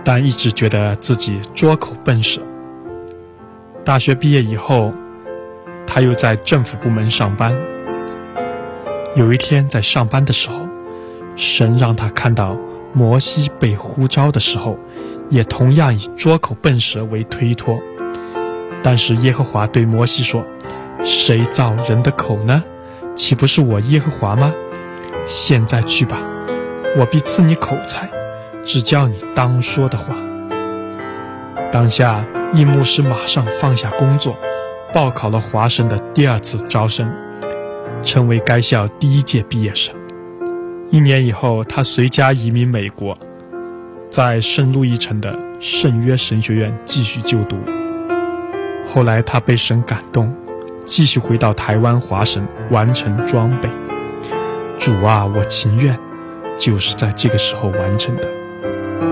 但一直觉得自己拙口笨舌。大学毕业以后，他又在政府部门上班。有一天在上班的时候，神让他看到摩西被呼召的时候，也同样以拙口笨舌为推脱。但是耶和华对摩西说，谁造人的口呢？岂不是我耶和华吗？现在去吧，我必赐你口才，只教你当说的话。当下易牧师马上放下工作，报考了华神的第2次招生，成为该校第1届毕业生。1年以后，他随家移民美国，在圣路易城的圣约神学院继续就读。后来他被神感动，继续回到台湾华神完成装备。主啊，我情愿，就是在这个时候完成的。